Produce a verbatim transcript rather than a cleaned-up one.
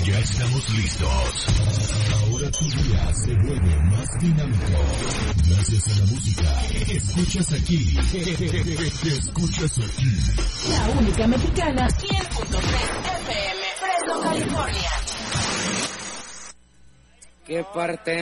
Ya estamos listos. Ahora tu día se vuelve más dinámico. Gracias a la música. Escuchas aquí. Escuchas aquí. La única mexicana, cien punto tres F M, Fresno, California. ¿Qué parte